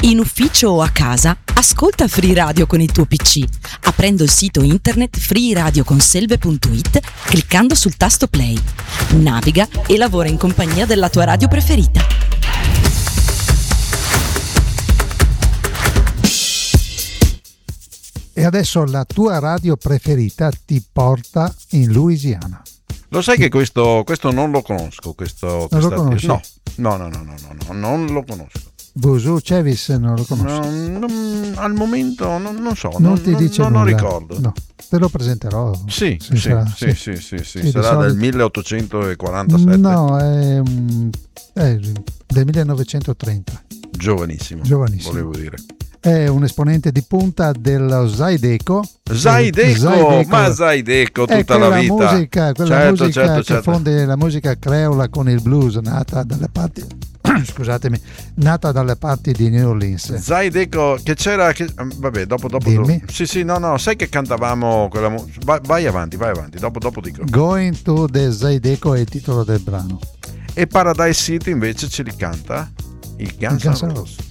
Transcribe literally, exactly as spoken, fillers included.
In ufficio o a casa, ascolta Free Radio con il tuo P C, aprendo il sito internet free radio conselve punto it, cliccando sul tasto play. Naviga e lavora in compagnia della tua radio preferita. E adesso la tua radio preferita ti porta in Louisiana. Lo sai che questo, questo non lo conosco, questo, non lo questa, conosci? No, no, no, no, no, no, no, non lo conosco. Busu Cevis non lo conosci? No, non, al momento non, non so, non, non ti dice non, nulla. Non ricordo. No, te lo presenterò. Sì, sì, sì, sarà, sì, sì, sì, sì, sì, sì, sarà solito... del milleottocentoquarantasette. No, è, è del millenovecentotrenta. Giovanissimo, Giovanissimo. volevo dire. È un esponente di punta dello Zydeco. Zydeco, Zydeco. ma Zydeco tutta la vita. Musica, quella certo, musica certo, che certo. fonde la musica creola con il blues, nata dalle parti scusatemi, nata dalle parti di New Orleans. Zydeco, che c'era che, vabbè, dopo dopo Dimmi. Do, sì, sì, no, no, sai che cantavamo quella mu- vai, vai avanti, vai avanti, dopo dopo dico. Going to the Zydeco è il titolo del brano. E Paradise City invece ce li canta il Guns N' Roses.